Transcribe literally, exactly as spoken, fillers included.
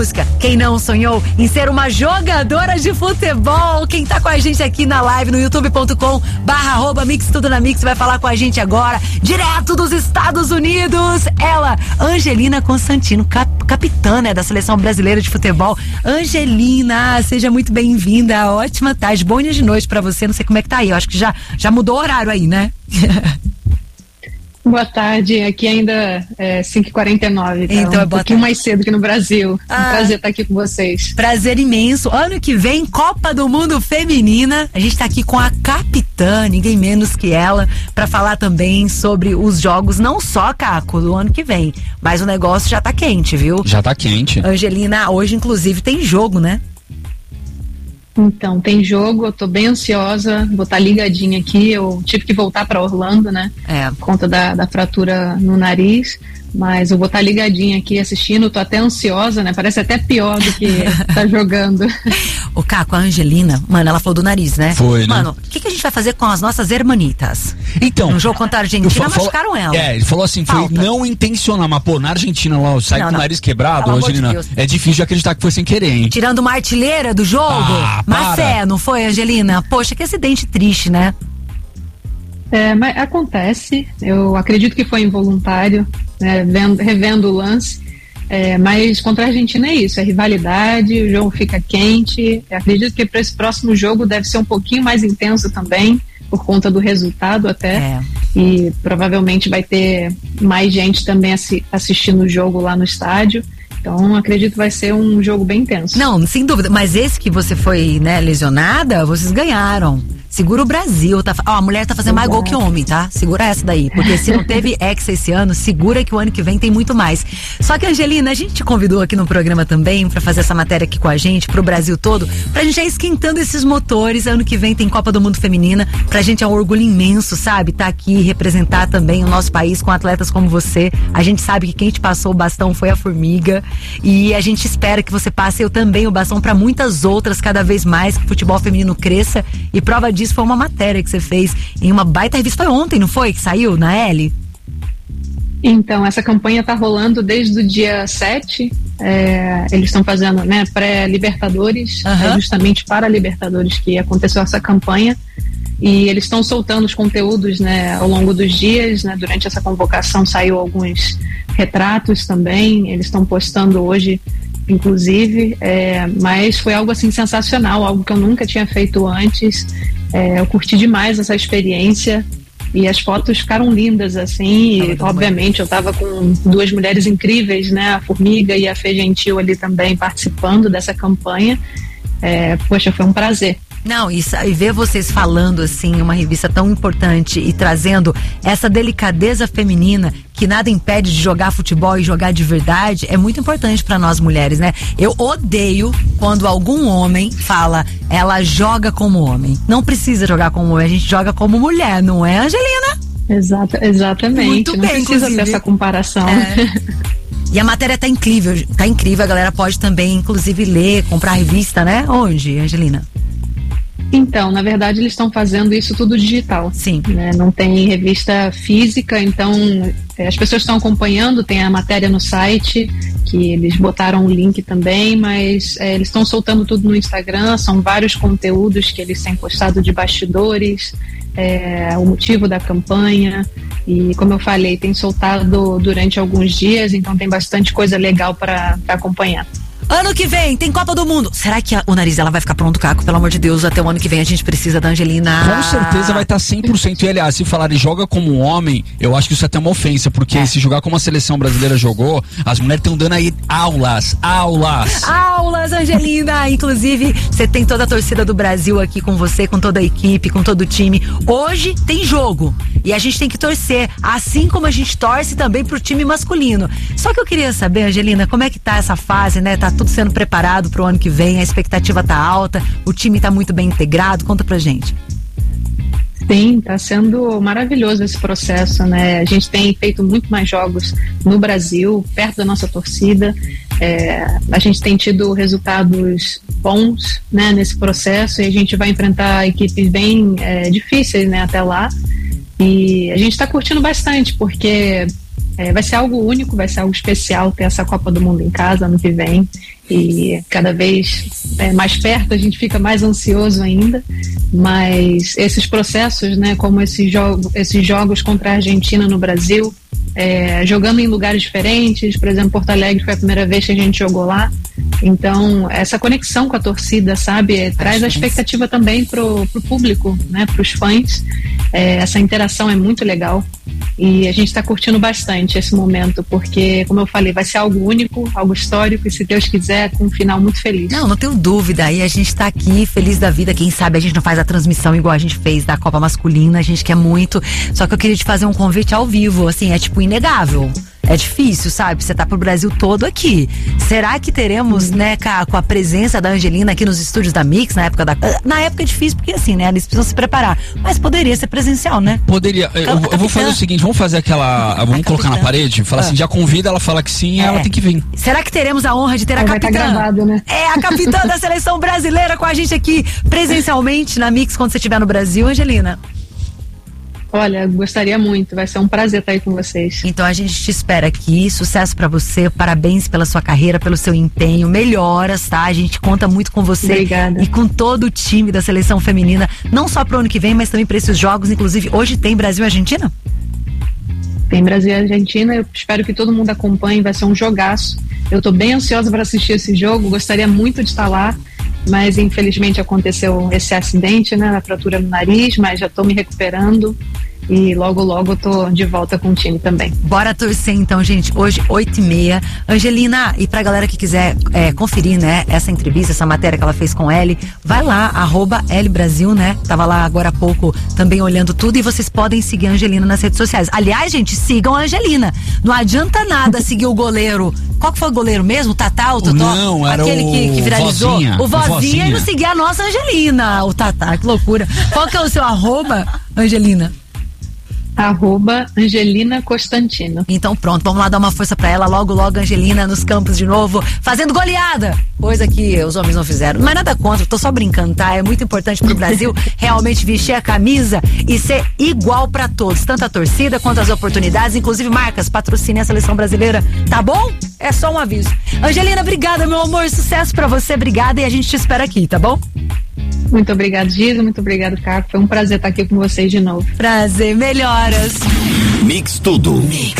Quem não sonhou em ser uma jogadora de futebol? Quem tá com a gente aqui na live no youtube ponto com barra arroba mix tudo na mix vai falar com a gente agora, direto dos Estados Unidos. Ela, Angelina Constantino, cap, capitã, né, da Seleção Brasileira de Futebol. Angelina, seja muito bem-vinda. Ótima tarde, bom dia de noite pra você. Não sei como é que tá aí, eu acho que já, já mudou o horário aí, né? Boa tarde, aqui ainda é cinco e quarenta e nove, tá? Então é um pouquinho mais cedo que no Brasil. Ah, um prazer estar aqui com vocês. Prazer imenso. Ano que vem, Copa do Mundo Feminina. A gente tá aqui com a capitã, ninguém menos que ela, para falar também sobre os jogos, não só, Caco, do ano que vem, mas o negócio já tá quente, viu? Já tá quente. Angelina, hoje inclusive tem jogo, né? Então, tem jogo, eu tô bem ansiosa, vou estar ligadinha aqui, eu tive que voltar para Orlando, né? É. Por conta da, da fratura no nariz, mas eu vou estar ligadinha aqui assistindo, tô até ansiosa, né? Parece até pior do que tá jogando. O Caco, a Angelina, mano, ela falou do nariz, né? Foi, né? Mano, o que, que a gente vai fazer com as nossas hermanitas? Então. No jogo contra a Argentina, falo, machucaram ela. É, ele falou assim, foi Falta. não intencional, mas pô, na Argentina lá, sai não, com não. o nariz quebrado, Pelo Angelina, amor de é difícil de acreditar que foi sem querer, hein? Tirando uma artilheira do jogo, Ah, mas é, não foi, Angelina? Poxa, que acidente triste, né? É, mas acontece, eu acredito que foi involuntário, né, vendo, revendo o lance, é, mas contra a Argentina é isso, é rivalidade, o jogo fica quente, eu acredito que para esse próximo jogo deve ser um pouquinho mais intenso também, por conta do resultado até, é. E provavelmente vai ter mais gente também assi- assistindo o jogo lá no estádio. Então, acredito que vai ser um jogo bem intenso. Não, sem dúvida. Mas esse que você foi, né, lesionada, vocês ganharam. Segura o Brasil. Tá, ó, a mulher tá fazendo mais gol que homem, tá? Segura essa daí. Porque se não teve Hexa esse ano, segura que o ano que vem tem muito mais. Só que, Angelina, a gente te convidou aqui no programa também pra fazer essa matéria aqui com a gente, pro Brasil todo, pra gente já ir esquentando esses motores. Ano que vem tem Copa do Mundo Feminina. Pra gente é um orgulho imenso, sabe? Tá aqui representar também o nosso país com atletas como você. A gente sabe que quem te passou o bastão foi a Formiga. E a gente espera que você passe eu também o bastão para muitas outras, cada vez mais, que o futebol feminino cresça. E prova disso foi uma matéria que você fez em uma baita revista. Foi ontem, não foi? Que saiu na L? Então, essa campanha tá rolando desde o dia sete. É, eles estão fazendo, né, pré-Libertadores, uhum. é justamente para a Libertadores que aconteceu essa campanha. E eles estão soltando os conteúdos, né, ao longo dos dias, né, durante essa convocação saiu alguns retratos também, eles estão postando hoje, inclusive, é, mas foi algo assim sensacional, algo que eu nunca tinha feito antes, é, eu curti demais essa experiência e as fotos ficaram lindas, assim, e obviamente eu estava com duas mulheres incríveis, né, a Formiga e a Fê Gentil ali também participando dessa campanha, é, poxa, foi um prazer. Não, isso, e ver vocês falando assim, uma revista tão importante e trazendo essa delicadeza feminina que nada impede de jogar futebol e jogar de verdade, é muito importante pra nós mulheres, né? Eu odeio quando algum homem fala, ela joga como homem. Não precisa jogar como homem, a gente joga como mulher, não é, Angelina? Exato, exatamente. Muito não bem, precisa inclusive. ter essa comparação. É. E a matéria tá incrível, tá incrível, a galera pode também, inclusive, ler, comprar a revista, né? Onde, Angelina? Então, na verdade, eles estão fazendo isso tudo digital. Sim. Né? Não tem revista física, então é, as pessoas estão acompanhando, tem a matéria no site, que eles botaram o link também, mas é, eles estão soltando tudo no Instagram, são vários conteúdos que eles têm postado de bastidores, é, o motivo da campanha, e como eu falei, tem soltado durante alguns dias, então tem bastante coisa legal para acompanhar. Ano que vem tem Copa do Mundo. Será que a, o nariz dela vai ficar pronto, Caco? Pelo amor de Deus, até o ano que vem a gente precisa da Angelina. Com certeza vai estar cem por cento. E aliás, se falarem joga como um homem, eu acho que isso é até uma ofensa, porque é. se jogar como a seleção brasileira jogou, as mulheres estão dando aí aulas, aulas. Aulas, Angelina. Inclusive, você tem toda a torcida do Brasil aqui com você, com toda a equipe, com todo o time. Hoje tem jogo. E a gente tem que torcer, assim como a gente torce também pro time masculino. Só que eu queria saber, Angelina, como é que tá essa fase, né? Tá tudo sendo preparado pro ano que vem, a expectativa tá alta, o time tá muito bem integrado, conta pra gente. Sim, tá sendo maravilhoso esse processo, né? A gente tem feito muito mais jogos no Brasil, perto da nossa torcida, é, a gente tem tido resultados bons, né, nesse processo, e a gente vai enfrentar equipes bem é, difíceis, né, até lá, e a gente tá curtindo bastante, porque É, vai ser algo único, vai ser algo especial ter essa Copa do Mundo em casa ano que vem. e cada vez é, mais perto a gente fica mais ansioso ainda, mas esses processos, né, como esses, jogo, esses jogos contra a Argentina no Brasil, é, jogando em lugares diferentes, por exemplo, Porto Alegre foi a primeira vez que a gente jogou lá, então essa conexão com a torcida, sabe, é, traz a expectativa também pro, pro público, né, pros fãs, é, essa interação é muito legal e a gente está curtindo bastante esse momento, porque, como eu falei, vai ser algo único, algo histórico e, se Deus quiser, com um final muito feliz. Não, não tenho dúvida, e a gente tá aqui feliz da vida, quem sabe a gente não faz a transmissão igual a gente fez da Copa Masculina, a gente quer muito, só que eu queria te fazer um convite ao vivo, assim, é tipo inegável. É difícil, sabe? Você tá pro Brasil todo aqui. Será que teremos, né, com a presença da Angelina aqui nos estúdios da Mix, na época da... Na época é difícil, porque assim, né, eles precisam se preparar. Mas poderia ser presencial, né? Poderia. Eu, eu vou fazer o seguinte, vamos fazer aquela... Vamos colocar na parede, falar ah. assim, já convida, ela fala que sim, é. ela tem que vir. Será que teremos a honra de ter a vai capitã? Tá gravado, né? É, a capitã da seleção brasileira com a gente aqui, presencialmente, na Mix, quando você estiver no Brasil, Angelina? Olha, gostaria muito, vai ser um prazer estar aí com vocês. Então a gente te espera aqui, sucesso pra você, parabéns pela sua carreira, pelo seu empenho, melhoras, tá? A gente conta muito com você. Obrigada. E com todo o time da seleção feminina, não só pro ano que vem, mas também para esses jogos, inclusive hoje tem Brasil e Argentina? Tem Brasil e Argentina, eu espero que todo mundo acompanhe, vai ser um jogaço. Eu tô bem ansiosa para assistir esse jogo, gostaria muito de estar lá, mas infelizmente aconteceu esse acidente, né, na fratura no nariz, mas já tô me recuperando e logo logo eu tô de volta com o time também. Bora torcer então, gente, hoje oito e meia. Angelina, e pra galera que quiser é, conferir, né, essa entrevista, essa matéria que ela fez com Ellie, vai lá, arroba Ellie Brasil, né, tava lá agora há pouco também olhando tudo, e vocês podem seguir a Angelina nas redes sociais. Aliás, gente, sigam a Angelina, não adianta nada seguir o goleiro. Qual que foi o goleiro mesmo? O Tatá, o Totó? Não, era aquele o que, que viralizou? Vozinha, o Vozinha, o Vozinha e não seguir a nossa Angelina, o Tatá, que loucura. Qual que é o seu arroba, Angelina? Arroba Angelina Costantino. Então pronto, vamos lá dar uma força pra ela. Logo, logo, Angelina nos campos de novo, fazendo goleada, coisa que os homens não fizeram. Mas nada contra, tô só brincando, tá? É muito importante pro Brasil realmente vestir a camisa e ser igual pra todos, tanto a torcida quanto as oportunidades, inclusive marcas, patrocinem a seleção brasileira, tá bom? É só um aviso. Angelina, obrigada, meu amor, sucesso pra você, obrigada, e a gente te espera aqui, tá bom? Muito obrigado, Giza, muito obrigado, Caco, foi um prazer estar aqui com vocês de novo. Prazer, melhoras. Mix Tudo. Mix.